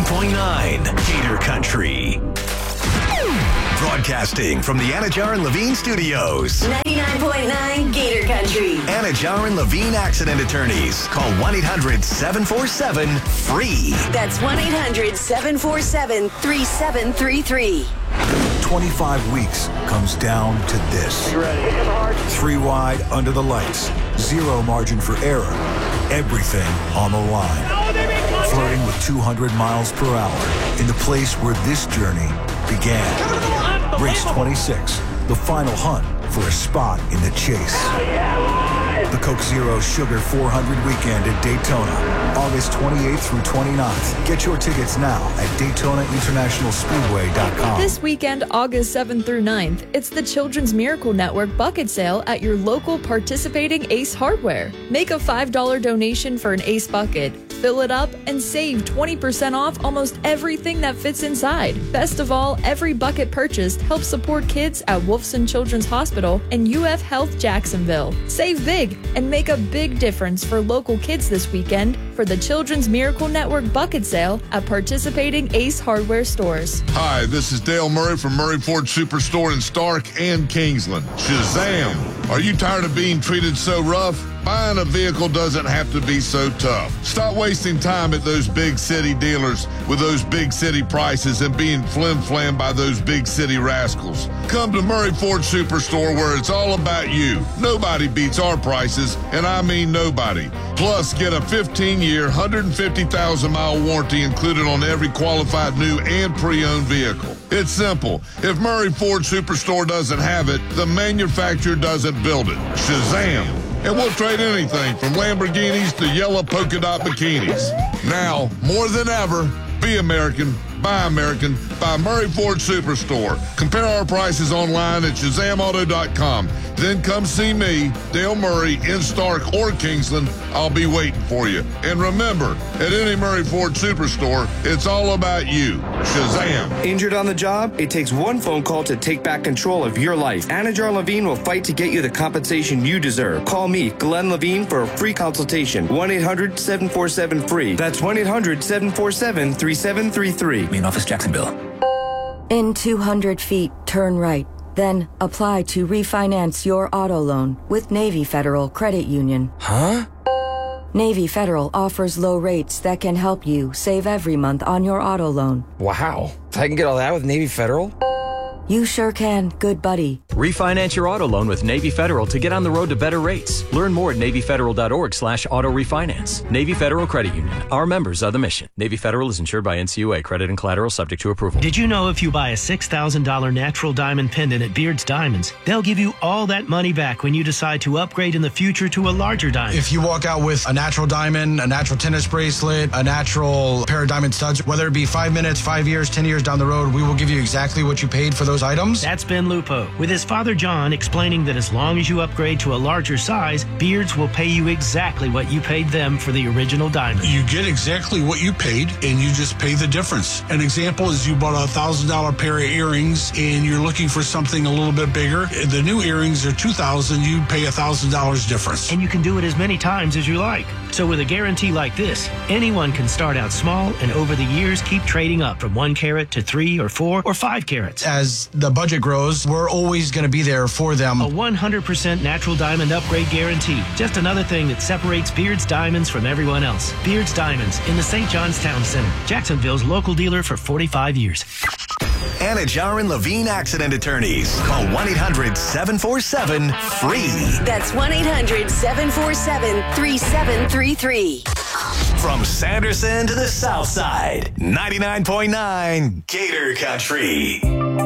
99.9 Gator Country. Broadcasting from the Anajar and Levine Studios. 99.9 Gator Country. Anajar and Levine Accident Attorneys. Call 1-800-747-FREE. That's 1-800-747-3733. 25 weeks comes down to this. You ready? Hit him hard. 3 wide under the lights. 0 margin for error. Everything on the line. Flirting with 200 miles per hour in the place where this journey began. Race 26, the final hunt for a spot in the chase. The Coke Zero Sugar 400 weekend at Daytona, August 28th through 29th. Get your tickets now at DaytonaInternationalSpeedway.com. This weekend, August 7th through 9th, it's the Children's Miracle Network bucket sale at your local participating Ace Hardware. Make a $5 donation for an Ace bucket. Fill it up and save 20% off almost everything that fits inside. Best of all, every bucket purchased helps support kids at Wolfson Children's Hospital and UF Health Jacksonville. Save big and make a big difference for local kids this weekend for the Children's Miracle Network bucket sale at participating Ace Hardware stores. Hi, this is Dale Murray from Murray Ford Superstore in Stark and Kingsland. Shazam! Are you tired of being treated so rough? Buying a vehicle doesn't have to be so tough. Stop wasting time at those big city dealers with those big city prices and being flim-flam by those big city rascals. Come to Murray Ford Superstore where it's all about you. Nobody beats our prices, and I mean nobody. Plus, get a 15-year, 150,000-mile warranty included on every qualified new and pre-owned vehicle. It's simple. If Murray Ford Superstore doesn't have it, the manufacturer doesn't build it. Shazam! And we'll trade anything from Lamborghinis to yellow polka dot bikinis. Now, more than ever, be American, buy American, buy Murray Ford Superstore. Compare our prices online at ShazamAuto.com. Then come see me, Dale Murray, in Stark or Kingsland. I'll be waiting for you. And remember, at any Murray Ford Superstore, it's all about you. Shazam. Injured on the job? It takes one phone call to take back control of your life. Anajar Levine will fight to get you the compensation you deserve. Call me, Glenn Levine, for a free consultation. 1-800-747-FREE. That's 1-800-747-3733. Main office, Jacksonville. In 200 feet, turn right. Then apply to refinance your auto loan with Navy Federal Credit Union. Huh? Navy Federal offers low rates that can help you save every month on your auto loan. Wow. I can get all that with Navy Federal? You sure can, good buddy. Refinance your auto loan with Navy Federal to get on the road to better rates. Learn more at NavyFederal.org/auto refinance. Navy Federal Credit Union. Our members are the mission. Navy Federal is insured by NCUA. Credit and collateral subject to approval. Did you know if you buy a $6,000 natural diamond pendant at Beard's Diamonds, they'll give you all that money back when you decide to upgrade in the future to a larger diamond? If you walk out with a natural diamond, a natural tennis bracelet, a natural pair of diamond studs, whether it be 5 minutes, 5 years, 10 years down the road, we will give you exactly what you paid for those items. That's Ben Lupo, with his father John explaining that as long as you upgrade to a larger size, Beards will pay you exactly what you paid them for the original diamond. You get exactly what you paid, and you just pay the difference. An example is you bought a $1,000 pair of earrings, and you're looking for something a little bit bigger. The new earrings are $2,000. You pay $1,000 difference. And you can do it as many times as you like. So with a guarantee like this, anyone can start out small and over the years keep trading up from 1 carat to 3 or 4 or 5 carats. As the budget grows, we're always going to be there for them. A 100% natural diamond upgrade guarantee. Just another thing that separates Beard's Diamonds from everyone else. Beard's Diamonds in the St. John's Town Center. Jacksonville's local dealer for 45 years. Anajar and Levine Accident Attorneys. Call 1-800-747-FREE. That's 1-800-747-3733. From Sanderson to the South Side, 99.9 Gator Country.